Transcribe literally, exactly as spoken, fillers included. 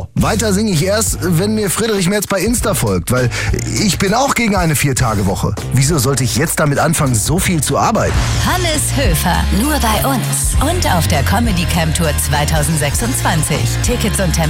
Genau. Weiter singe ich erst, wenn mir Friedrich Merz bei Insta folgt, weil ich bin auch gegen eine Vier-Tage-Woche. Wieso sollte ich jetzt damit anfangen, so viel zu arbeiten? Hannes Höfer, nur bei uns und auf der Comedy Camp Tour zwanzig sechsundzwanzig. Tickets und Termine